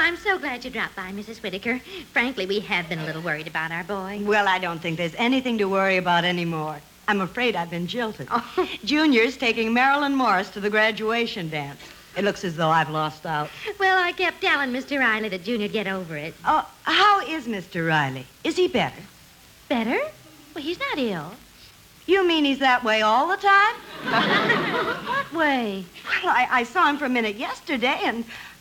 I'm so glad you dropped by, Mrs. Whitaker. Frankly, we have been a little worried about our boy. Well, I don't think there's anything to worry about anymore. I'm afraid I've been jilted. Oh. Junior's taking Marilyn Morris to the graduation dance. It looks as though I've lost out. Well, I kept telling Mr. Riley that Junior'd get over it. Oh, how is Mr. Riley? Is he better? Better? Well, he's not ill. You mean he's that way all the time? What way? Well, I saw him for a minute yesterday, and...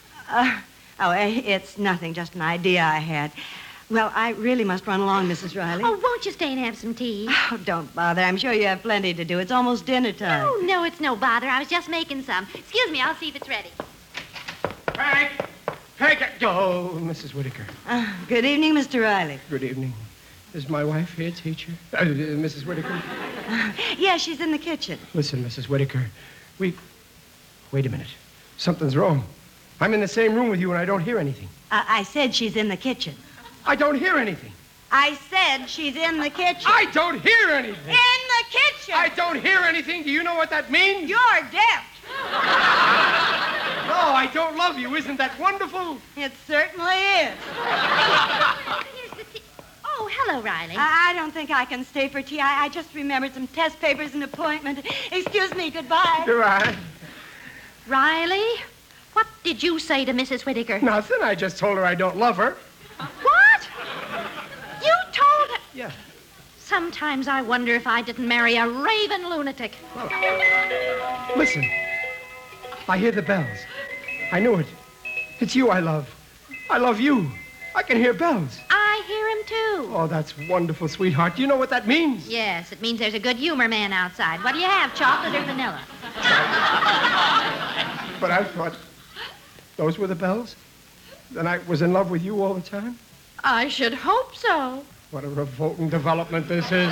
it's nothing, just an idea I had. Well, I really must run along, Mrs. Riley. Oh, won't you stay and have some tea? Oh, don't bother. I'm sure you have plenty to do. It's almost dinner time. Oh, no, it's no bother. I was just making some. Excuse me, I'll see if it's ready. Frank! Frank! Oh, Mrs. Whitaker. Good evening, Mr. Riley. Good evening. Is my wife here, teacher? Mrs. Whitaker? Yeah, she's in the kitchen. Listen, Mrs. Whitaker, Wait a minute. Something's wrong. I'm in the same room with you and I don't hear anything. I said she's in the kitchen. I don't hear anything. I said she's in the kitchen. I don't hear anything. In the kitchen! I don't hear anything. Do you know what that means? You're deaf. No, I don't love you. Isn't that wonderful? It certainly is. Here's the tea. Oh, hello, Riley. I don't think I can stay for tea. I just remembered some test papers and appointment. Excuse me, goodbye. Goodbye. Riley, what did you say to Mrs. Whitaker? Nothing. I just told her I don't love her. What? You told her? Yeah. Sometimes I wonder if I didn't marry a raving lunatic. Well, listen. I hear the bells. I knew it. It's you I love. I love you. I can hear bells. I hear him, too. Oh, that's wonderful, sweetheart. Do you know what that means? Yes, it means there's a good humor man outside. What do you have, chocolate or vanilla? But I thought those were the bells? Then I was in love with you all the time? I should hope so. What a revolting development this is.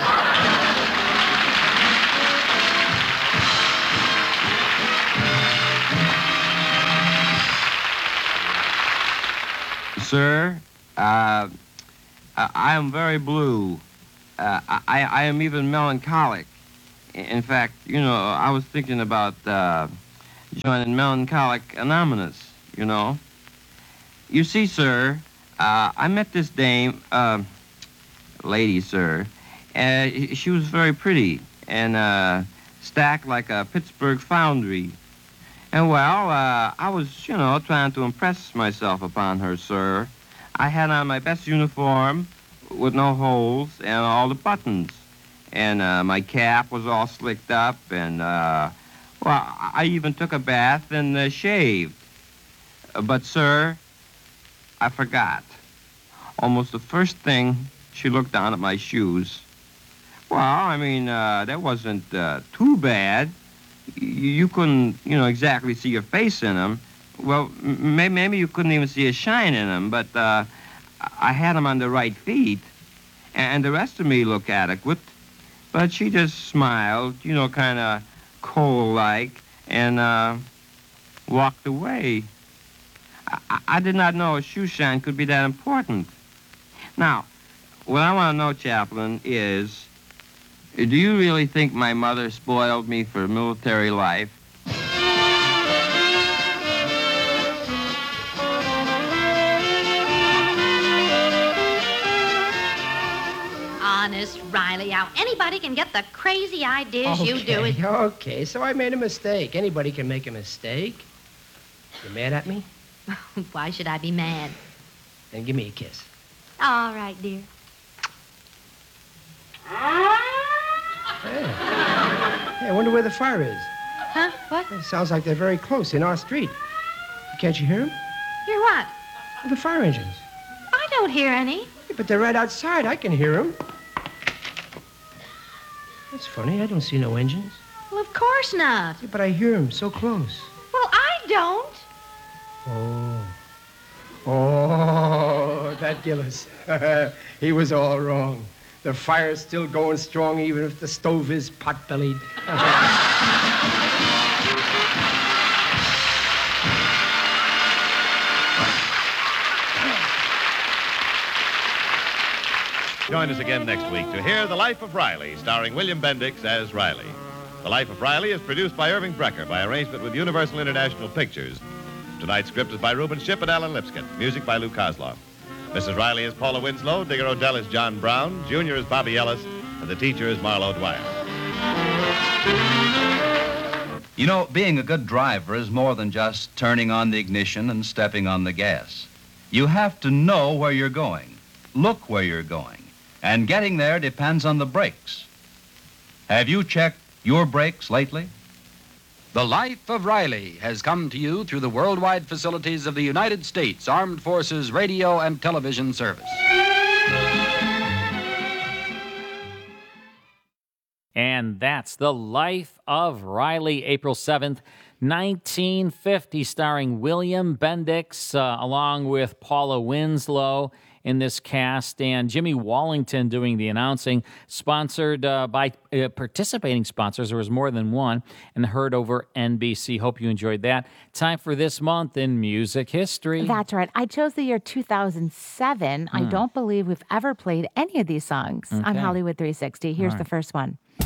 Sir, I am very blue. I am even melancholic. In fact, you know, I was thinking about joining Melancholic Anonymous, you know. You see, sir, I met this dame, lady, sir, and she was very pretty and stacked like a Pittsburgh foundry. And, well, I was, you know, trying to impress myself upon her, sir. I had on my best uniform with no holes and all the buttons. And my cap was all slicked up and, well, I even took a bath and shaved. But, sir, I forgot. Almost the first thing, she looked down at my shoes. Well, I mean, that wasn't too bad. You couldn't, you know, exactly see your face in them. Well, maybe you couldn't even see a shine in them, but I had them on the right feet, and the rest of me looked adequate. But she just smiled, you know, kind of cold-like, and walked away. I did not know a shoe shine could be that important. Now, what I want to know, Chaplain, is... do you really think my mother spoiled me for military life? Honest, Riley, how anybody can get the crazy ideas you do. Okay, so I made a mistake. Anybody can make a mistake. You mad at me? Why should I be mad? Then give me a kiss. All right, dear. Hey, I wonder where the fire is. Huh? What? It sounds like they're very close, in our street. Can't you hear them? Hear what? The fire engines. I don't hear any. Yeah, but they're right outside. I can hear them. That's funny. I don't see no engines. Well, of course not. Yeah, but I hear them so close. Well, I don't. Oh, that Gillis. He was all wrong. The fire's still going strong even if the stove is pot-bellied. Join us again next week to hear The Life of Riley, starring William Bendix as Riley. The Life of Riley is produced by Irving Brecker by arrangement with Universal International Pictures. Tonight's script is by Reuben Ship and Alan Lipscomb. Music by Lou Kozloff. Mrs. Riley is Paula Winslow. Digger Odell is John Brown. Junior is Bobby Ellis. And the teacher is Marlo Dwyer. You know, being a good driver is more than just turning on the ignition and stepping on the gas. You have to know where you're going, look where you're going, and getting there depends on the brakes. Have you checked your brakes lately? The Life of Riley has come to you through the worldwide facilities of the United States Armed Forces Radio and Television Service. And that's The Life of Riley, April 7th, 1950, starring William Bendix, along with Paula Winslow in this cast, and Jimmy Wallington doing the announcing, sponsored by participating sponsors. There was more than one, and heard over NBC. Hope you enjoyed that. Time for this month in music history. That's right. I chose the year 2007. I don't believe we've ever played any of these songs on Hollywood 360. Here's the first one.